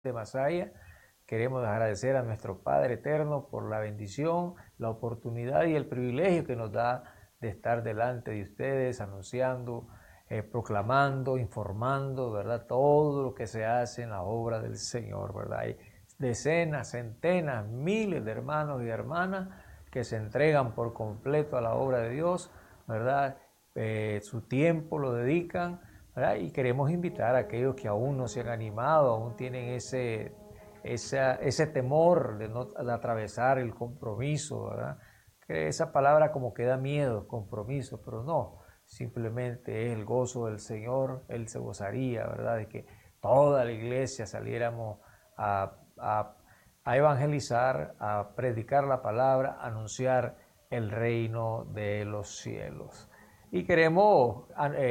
de Masaya. Queremos agradecer a nuestro Padre Eterno por la bendición, la oportunidad y el privilegio que nos da de estar delante de ustedes, anunciando, proclamando, informando, ¿verdad? Todo lo que se hace en la obra del Señor, ¿verdad? Hay decenas, centenas, miles de hermanos y hermanas que se entregan por completo a la obra de Dios, ¿verdad? Su tiempo lo dedican, ¿verdad? Y queremos invitar a aquellos que aún no se han animado, aún tienen ese temor de atravesar el compromiso, ¿verdad? Que esa palabra como que da miedo, compromiso, pero no, simplemente es el gozo del Señor. Él se gozaría, ¿verdad? De que toda la iglesia saliéramos a evangelizar, a predicar la palabra, a anunciar el reino de los cielos. Y queremos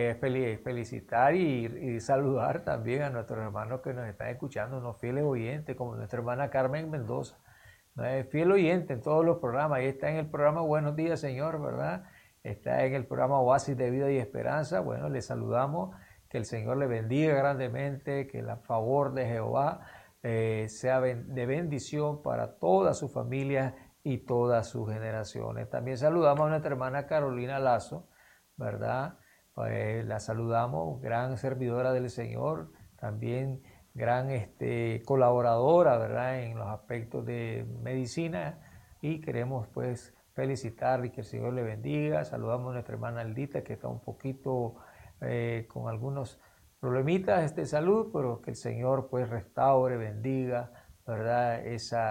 felicitar y saludar también a nuestros hermanos que nos están escuchando, unos fieles oyentes, como nuestra hermana Carmen Mendoza, fiel oyente en todos los programas. Ahí está en el programa Buenos Días, Señor, ¿verdad? Está en el programa Oasis de Vida y Esperanza. Bueno, le saludamos, que el Señor le bendiga grandemente, que el favor de Jehová sea de bendición para toda su familia y todas sus generaciones. También saludamos a nuestra hermana Carolina Lazo, ¿verdad? La saludamos, gran servidora del Señor, también gran colaboradora, ¿verdad? En los aspectos de medicina, y queremos pues felicitar y que el Señor le bendiga. Saludamos a nuestra hermana Aldita, que está un poquito con algunos problemitas de salud, pero que el Señor pues restaure, bendiga, ¿verdad?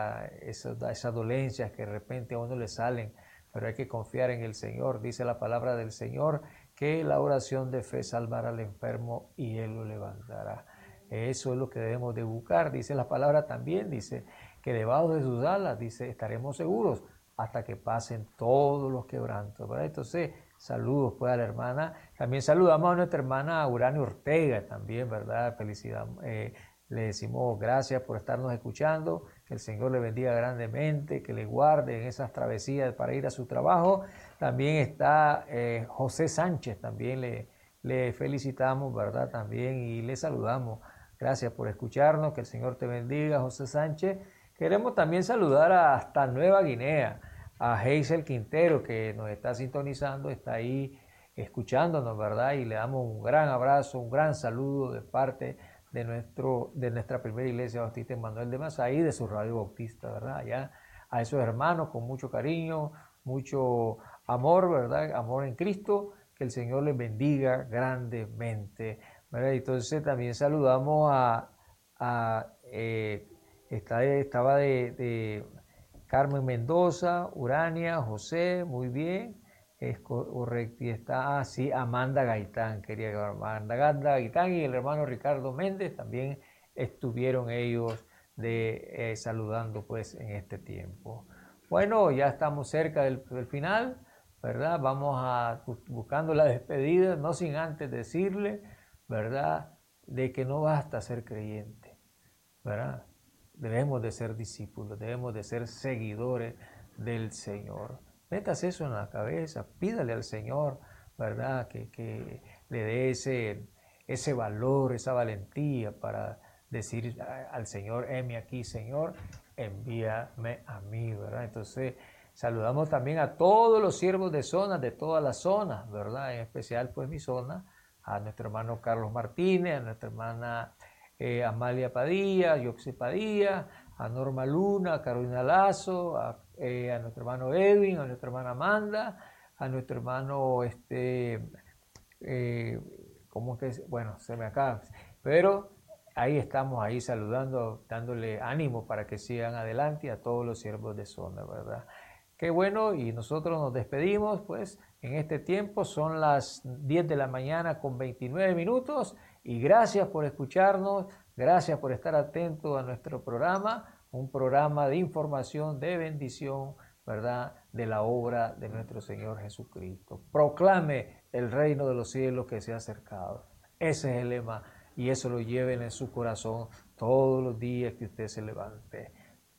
Esas dolencias que de repente a uno le salen, pero hay que confiar en el Señor. Dice la palabra del Señor que la oración de fe salvará al enfermo y Él lo levantará. Eso es lo que debemos de buscar. Dice la palabra también, dice que debajo de sus alas, dice, estaremos seguros hasta que pasen todos los quebrantos, ¿verdad? Entonces, saludos pues a la hermana. También saludamos a nuestra hermana Urania Ortega también, ¿verdad? Felicidad. Le decimos gracias por estarnos escuchando, que el Señor le bendiga grandemente, que le guarde en esas travesías para ir a su trabajo. También está José Sánchez, también le felicitamos, ¿verdad? También, y le saludamos. Gracias por escucharnos, que el Señor te bendiga, José Sánchez. Queremos también saludar hasta Nueva Guinea, a Hazel Quintero, que nos está sintonizando, está ahí escuchándonos, ¿verdad? Y le damos un gran abrazo, un gran saludo de parte de nuestra primera iglesia Bautista Emmanuel de Masaya, de su radio bautista, ¿verdad? Allá a esos hermanos con mucho cariño, mucho amor, ¿verdad? Amor en Cristo, que el Señor les bendiga grandemente, ¿verdad? Entonces también saludamos estaba de Carmen Mendoza, Urania, José, muy bien, es correcto, y está sí, Amanda Gaitán, quería Amanda Gaitán y el hermano Ricardo Méndez también estuvieron ellos saludando pues en este tiempo. Bueno, ya estamos cerca del final, ¿verdad? Vamos buscando la despedida, no sin antes decirle, ¿verdad? De que no basta ser creyente, ¿verdad? Debemos de ser discípulos, debemos de ser seguidores del Señor. Metas eso en la cabeza, pídale al Señor, ¿verdad? Que le dé ese valor, esa valentía para decir al Señor, heme aquí, Señor, envíame a mí, ¿verdad? Entonces, saludamos también a todos los siervos de zonas, de todas las zonas, ¿verdad? En especial, pues, mi zona, a nuestro hermano Carlos Martínez, a nuestra hermana Amalia Padilla, Yoxi Padilla, a Norma Luna, a Carolina Lazo, a nuestro hermano Edwin, a nuestra hermana Amanda, a nuestro hermano, ¿cómo es que? Bueno, se me acaba, pero ahí estamos, ahí saludando, dándole ánimo para que sigan adelante a todos los siervos de zona, ¿verdad? Qué bueno, y nosotros nos despedimos, pues, en este tiempo, son las 10 de la mañana con 29 minutos, y gracias por escucharnos, gracias por estar atentos a nuestro programa, un programa de información, de bendición, ¿verdad? De la obra de nuestro Señor Jesucristo. Proclame el reino de los cielos que se ha acercado. Ese es el lema, y eso lo lleven en su corazón todos los días que usted se levante.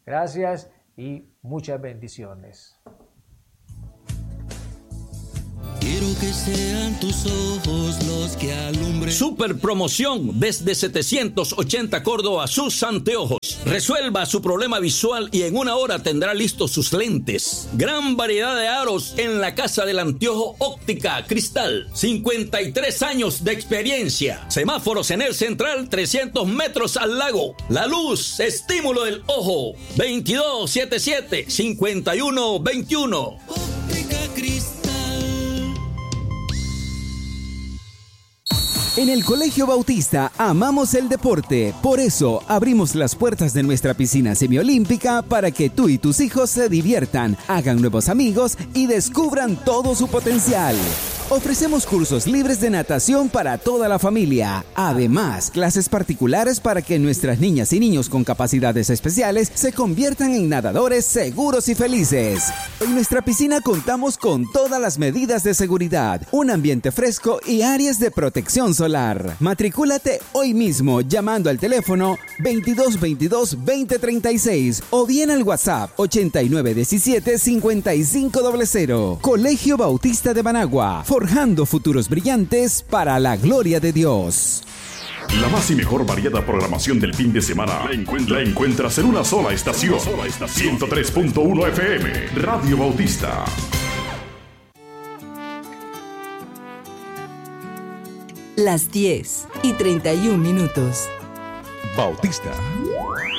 Gracias y muchas bendiciones. Quiero que sean tus ojos los que alumbren. Super promoción desde 780 Córdoba, sus anteojos. Resuelva su problema visual y en una hora tendrá listos sus lentes. Gran variedad de aros en la Casa del Anteojo Óptica Cristal. 53 años de experiencia. Semáforos en el central, 300 metros al lago. La luz, estímulo del ojo. 2277-5121. Óptica Cristal. En el Colegio Bautista amamos el deporte, por eso abrimos las puertas de nuestra piscina semiolímpica para que tú y tus hijos se diviertan, hagan nuevos amigos y descubran todo su potencial. Ofrecemos cursos libres de natación para toda la familia. Además, clases particulares para que nuestras niñas y niños con capacidades especiales se conviertan en nadadores seguros y felices. En nuestra piscina contamos con todas las medidas de seguridad, un ambiente fresco y áreas de protección solar. Matricúlate hoy mismo llamando al teléfono 2222-2036 o bien al WhatsApp 8917-5500. Colegio Bautista de Managua, forjando futuros brillantes para la gloria de Dios. La más y mejor variada programación del fin de semana la encuentras en una sola estación. 103.1 FM, Radio Bautista. Las 10:31. Bautista.